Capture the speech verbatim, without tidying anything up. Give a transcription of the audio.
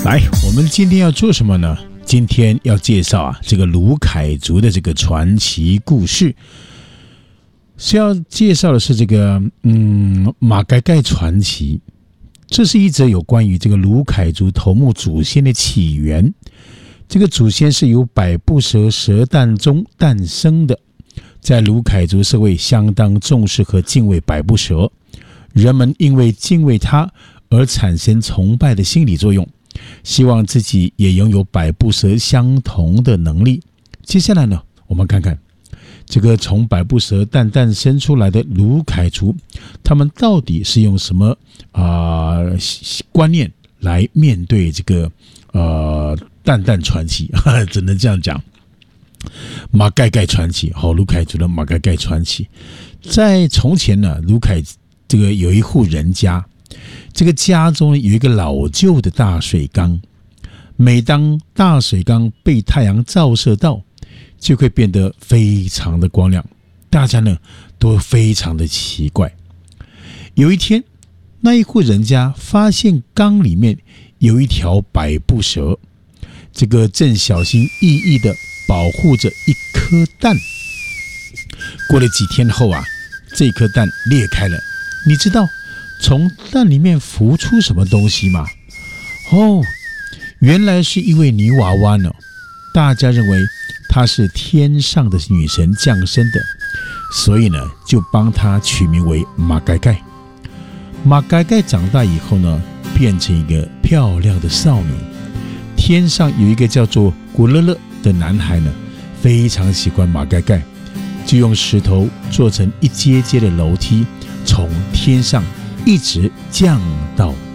来，我们今天要做什么呢？今天要介绍啊，这个卢凯族的这个传奇故事，是要介绍的是这个嗯马盖盖传奇。这是一则有关于这个卢凯族头目祖先的起源。这个祖先是由百步蛇蛇诞中诞生的，在卢凯族社会相当重视和敬畏百步蛇，人们因为敬畏它而产生崇拜的心理作用，希望自己也拥有百步蛇相同的能力。接下来呢，我们看看这个从百步蛇诞诞生出来的卢凯族，他们到底是用什么啊、呃、观念来面对这个呃诞诞传奇？只能这样讲，马盖盖传奇，好，卢凯族的马盖盖传奇。在从前呢，卢凯这个有一户人家。这个家中有一个老旧的大水缸，每当大水缸被太阳照射到，就会变得非常的光亮，大家呢都非常的奇怪。有一天，那一户人家发现缸里面有一条百步蛇，这个正小心翼翼地保护着一颗蛋。过了几天后啊，这颗蛋裂开了，你知道从蛋里面浮出什么东西吗？哦，原来是一位泥娃娃呢。大家认为她是天上的女神降生的，所以呢，就帮她取名为马盖盖。马盖盖长大以后呢，变成一个漂亮的少女。天上有一个叫做古乐乐的男孩呢，非常喜欢马盖盖，就用石头做成一阶阶的楼梯，从天上一直降到